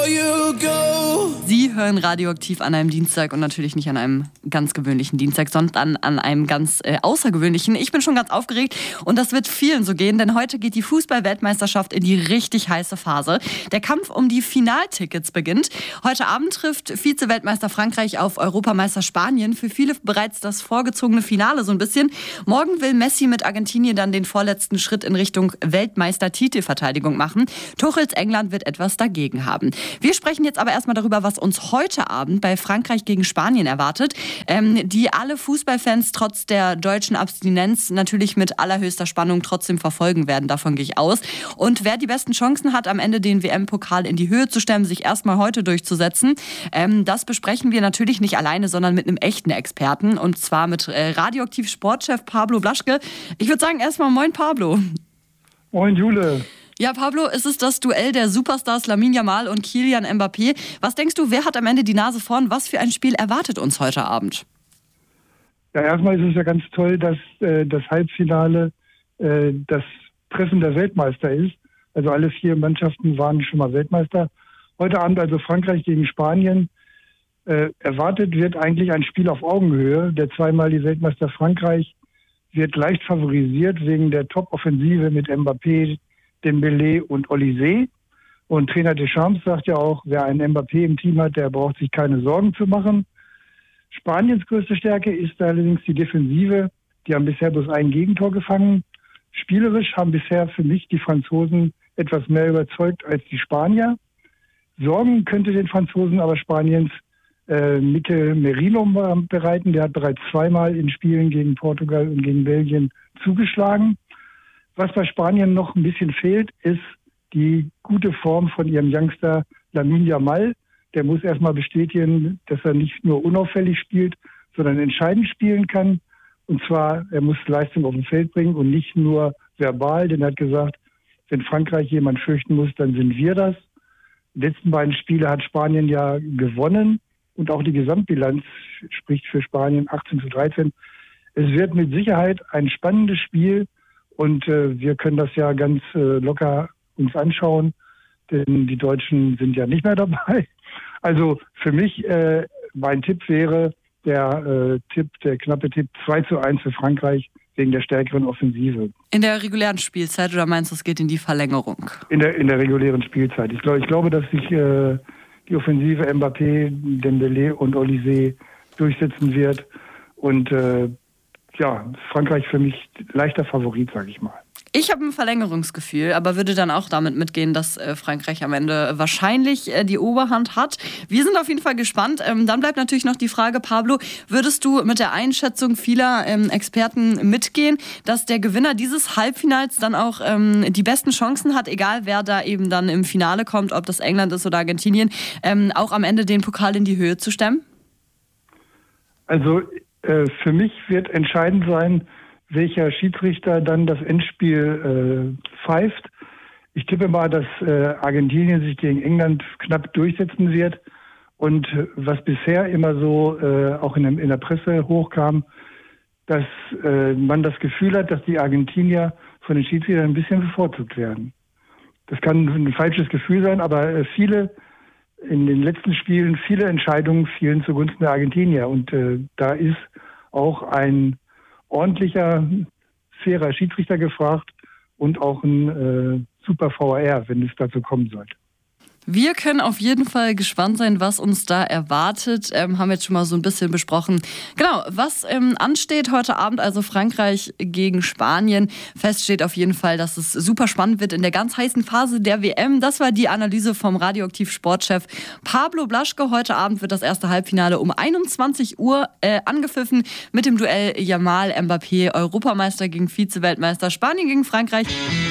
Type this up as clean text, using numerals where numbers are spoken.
you go. Sie hören Radioaktiv an einem Dienstag und natürlich nicht an einem ganz gewöhnlichen Dienstag, sondern an einem ganz außergewöhnlichen. Ich bin schon ganz aufgeregt und das wird vielen so gehen, denn heute geht die Fußball-Weltmeisterschaft in die richtig heiße Phase. Der Kampf um die Finaltickets beginnt. Heute Abend trifft Vize-Weltmeister Frankreich auf Europameister Spanien. Für viele bereits das vorgezogene Finale so ein bisschen. Morgen will Messi mit Argentinien dann den vorletzten Schritt in Richtung Weltmeister-Titelverteidigung machen. Tuchels England wird etwas dagegen haben. Wir sprechen jetzt aber erstmal darüber, was uns heute Abend bei Frankreich gegen Spanien erwartet, die alle Fußballfans trotz der deutschen Abstinenz natürlich mit allerhöchster Spannung trotzdem verfolgen werden. Davon gehe ich aus. Und wer die besten Chancen hat, am Ende den WM-Pokal in die Höhe zu stemmen, sich erstmal heute durchzusetzen, das besprechen wir natürlich nicht alleine, sondern mit einem echten Experten, und zwar mit Radioaktiv-Sportchef Pablo Blaschke. Ich würde sagen, erstmal moin Pablo. Moin Jule. Ja, Pablo, ist es das Duell der Superstars Lamine Yamal und Kylian Mbappé? Was denkst du, wer hat am Ende die Nase vorn? Was für ein Spiel erwartet uns heute Abend? Ja, erstmal ist es ja ganz toll, dass das Halbfinale das Treffen der Weltmeister ist. Also alle 4 Mannschaften waren schon mal Weltmeister. Heute Abend also Frankreich gegen Spanien. Erwartet wird eigentlich ein Spiel auf Augenhöhe. Der zweimalige Weltmeister Frankreich wird leicht favorisiert wegen der Top-Offensive mit Mbappé, Dembélé und Olysée. Und Trainer Deschamps sagt ja auch, wer einen Mbappé im Team hat, der braucht sich keine Sorgen zu machen. Spaniens größte Stärke ist allerdings die Defensive. Die haben bisher bloß ein Gegentor gefangen. Spielerisch haben bisher für mich die Franzosen etwas mehr überzeugt als die Spanier. Sorgen könnte den Franzosen aber Spaniens Mikel Merino bereiten. Der hat bereits 2-mal in Spielen gegen Portugal und gegen Belgien zugeschlagen. Was bei Spanien noch ein bisschen fehlt, ist die gute Form von ihrem Youngster Lamine Yamal. Der muss erstmal bestätigen, dass er nicht nur unauffällig spielt, sondern entscheidend spielen kann. Und zwar, er muss Leistung auf den Feld bringen und nicht nur verbal, denn er hat gesagt, wenn Frankreich jemand fürchten muss, dann sind wir das. Die letzten beiden Spiele hat Spanien ja gewonnen und auch die Gesamtbilanz spricht für Spanien 18:13. Es wird mit Sicherheit ein spannendes Spiel. Und wir können das ja ganz locker uns anschauen, denn die Deutschen sind ja nicht mehr dabei. Also für mich, mein Tipp wäre der knappe Tipp 2:1 für Frankreich wegen der stärkeren Offensive. In der regulären Spielzeit oder meinst du, es geht in die Verlängerung? In der regulären Spielzeit. Ich glaube, dass sich die Offensive Mbappé, Dembélé und Olysée durchsetzen wird. Und Frankreich für mich leichter Favorit, sage ich mal. Ich habe ein Verlängerungsgefühl, aber würde dann auch damit mitgehen, dass Frankreich am Ende wahrscheinlich die Oberhand hat. Wir sind auf jeden Fall gespannt. Dann bleibt natürlich noch die Frage, Pablo, würdest du mit der Einschätzung vieler Experten mitgehen, dass der Gewinner dieses Halbfinals dann auch die besten Chancen hat, egal wer da eben dann im Finale kommt, ob das England ist oder Argentinien, auch am Ende den Pokal in die Höhe zu stemmen? Also für mich wird entscheidend sein, welcher Schiedsrichter dann das Endspiel pfeift. Ich tippe mal, dass Argentinien sich gegen England knapp durchsetzen wird. Und was bisher immer so auch in der Presse hochkam, dass man das Gefühl hat, dass die Argentinier von den Schiedsrichtern ein bisschen bevorzugt werden. Das kann ein falsches Gefühl sein, aber in den letzten Spielen viele Entscheidungen fielen zugunsten der Argentinier. Und da ist auch ein ordentlicher, fairer Schiedsrichter gefragt und auch ein super VAR, wenn es dazu kommen sollte. Wir können auf jeden Fall gespannt sein, was uns da erwartet. Haben jetzt schon mal so ein bisschen besprochen. Genau, was ansteht heute Abend, also Frankreich gegen Spanien. Fest steht auf jeden Fall, dass es super spannend wird in der ganz heißen Phase der WM. Das war die Analyse vom Radioaktiv-Sportchef Pablo Blaschke. Heute Abend wird das erste Halbfinale um 21 Uhr angepfiffen mit dem Duell Yamal Mbappé, Europameister gegen Vize-Weltmeister Spanien gegen Frankreich.